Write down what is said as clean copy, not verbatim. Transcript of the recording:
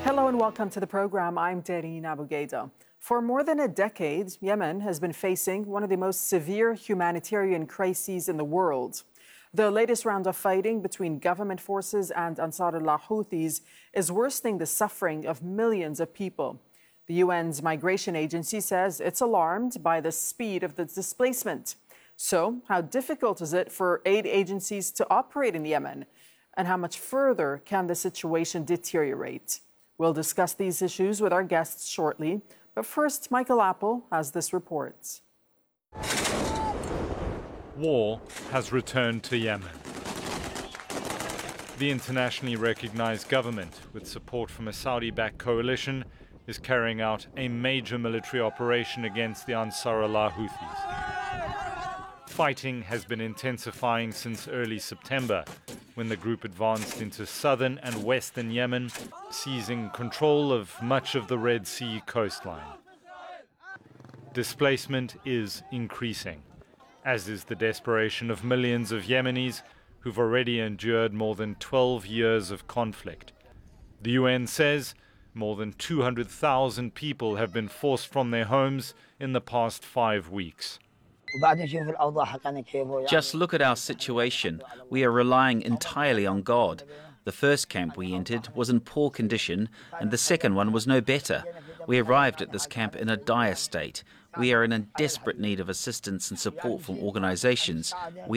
Hello and welcome to the program. I'm Terine Abougaida. For more than a decade, Yemen has been facing one of the most severe humanitarian crises in the world. The latest round of fighting between government forces and Ansarullah Houthis is worsening the suffering of millions of people. The UN's migration agency says it's alarmed by the speed of the displacement. So, how difficult is it for aid agencies to operate in Yemen? And how much further can the situation deteriorate? We'll discuss these issues with our guests shortly. But first, Michael Apple has this report. War has returned to Yemen. The internationally recognized government, with support from a Saudi-backed coalition, is carrying out a major military operation against the Ansarullah Houthis. Fighting has been intensifying since early September, when the group advanced into southern and western Yemen, seizing control of much of the Red Sea coastline. Displacement is increasing, as is the desperation of millions of Yemenis who've already endured more than 12 years of conflict. The UN says more than 200,000 people have been forced from their homes in the past 5 weeks. Just look at our situation. We are relying entirely on God. The first camp we entered was in poor condition, and the second one was no better. We arrived at this camp in a dire state. We are in a desperate need of assistance and support from organizations. We